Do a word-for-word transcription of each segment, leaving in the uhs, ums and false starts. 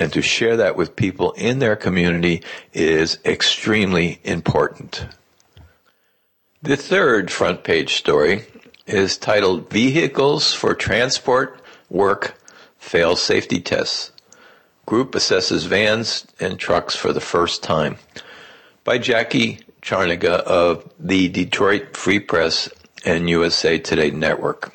and to share that with people in their community is extremely important. The third front page story is titled Vehicles for Transport Work Fail Safety Tests. Group assesses vans and trucks for the first time, by Jackie Charniga of the Detroit Free Press and U S A Today Network.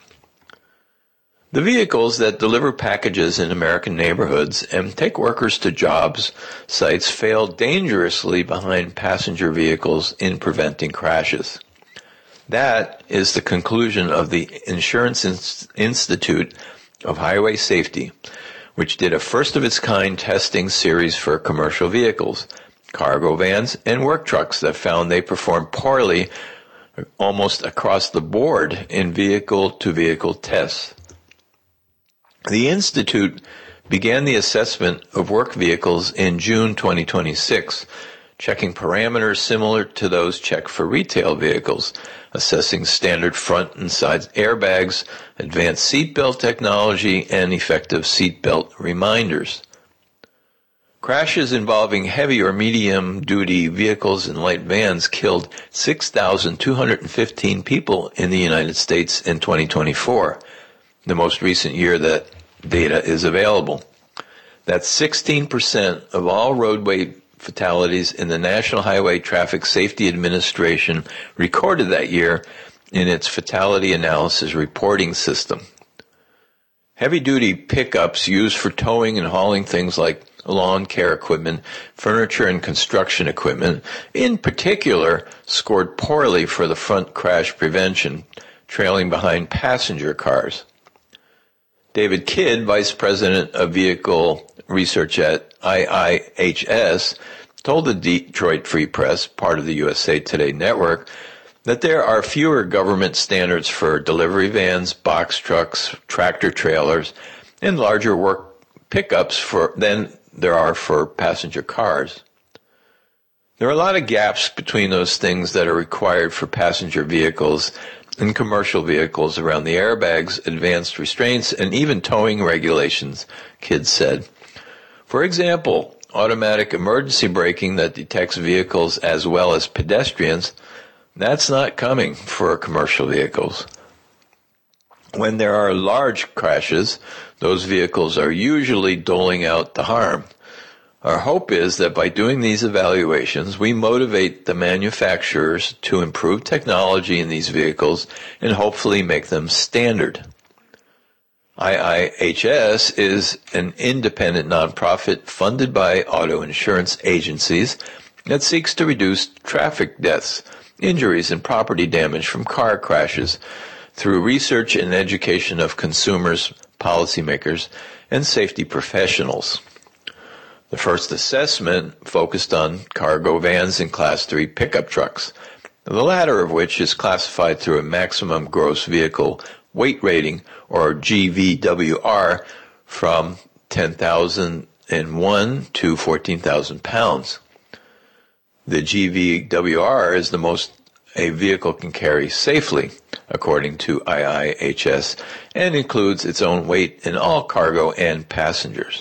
The vehicles that deliver packages in American neighborhoods and take workers to jobs sites fail dangerously behind passenger vehicles in preventing crashes. That is the conclusion of the Insurance Institute of Highway Safety, which did a first-of-its-kind testing series for commercial vehicles, cargo vans, and work trucks that found they performed poorly almost across the board in vehicle-to-vehicle tests. The Institute began the assessment of work vehicles in June twenty twenty-six, checking parameters similar to those checked for retail vehicles, assessing standard front and side airbags, advanced seatbelt technology, and effective seatbelt reminders. Crashes involving heavy or medium-duty vehicles and light vans killed six thousand two hundred fifteen people in the United States in twenty twenty-four, the most recent year that data is available. That's sixteen percent of all roadway fatalities in the National Highway Traffic Safety Administration recorded that year in its fatality analysis reporting system. Heavy-duty pickups used for towing and hauling things like lawn care equipment, furniture, and construction equipment, in particular, scored poorly for the front crash prevention, trailing behind passenger cars. David Kidd, Vice President of Vehicle Research at I I H S, told the Detroit Free Press, part of the U S A Today Network, that there are fewer government standards for delivery vans, box trucks, tractor trailers, and larger work pickups for than there are for passenger cars. There are a lot of gaps between those things that are required for passenger vehicles and commercial vehicles around the airbags, advanced restraints, and even towing regulations, Kidd said. For example, automatic emergency braking that detects vehicles as well as pedestrians, that's not coming for commercial vehicles. When there are large crashes, those vehicles are usually doling out the harm. Our hope is that by doing these evaluations, we motivate the manufacturers to improve technology in these vehicles and hopefully make them standard. I I H S is an independent nonprofit funded by auto insurance agencies that seeks to reduce traffic deaths, injuries, and property damage from car crashes through research and education of consumers, policymakers, and safety professionals. The first assessment focused on cargo vans and Class three pickup trucks, the latter of which is classified through a maximum gross vehicle weight rating, or G V W R, from ten thousand one to fourteen thousand pounds. The G V W R is the most a vehicle can carry safely, according to I I H S, and includes its own weight in all cargo and passengers.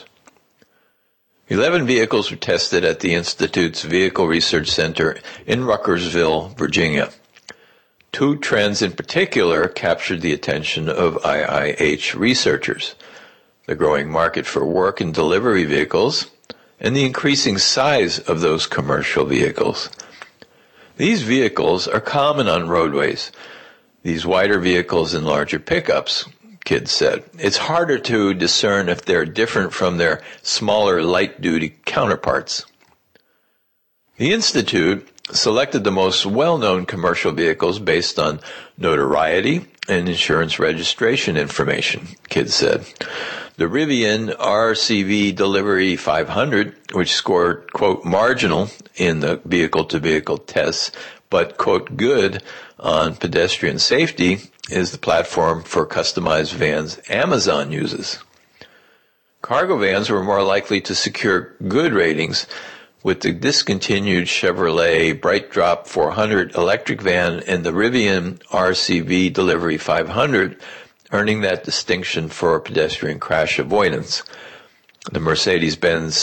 Eleven vehicles were tested at the Institute's Vehicle Research Center in Ruckersville, Virginia. Two trends in particular captured the attention of I I H researchers: the growing market for work and delivery vehicles, and the increasing size of those commercial vehicles. These vehicles are common on roadways, these wider vehicles and larger pickups, Kidd said. It's harder to discern if they're different from their smaller light-duty counterparts. The Institute selected the most well-known commercial vehicles based on notoriety and insurance registration information, Kidd said. The Rivian R C V Delivery five hundred, which scored, quote, marginal in the vehicle-to-vehicle tests, but, quote, good on pedestrian safety, is the platform for customized vans Amazon uses. Cargo vans were more likely to secure good ratings, with the discontinued Chevrolet BrightDrop four hundred electric van and the Rivian R C V Delivery five hundred earning that distinction for pedestrian crash avoidance. the Mercedes-Benz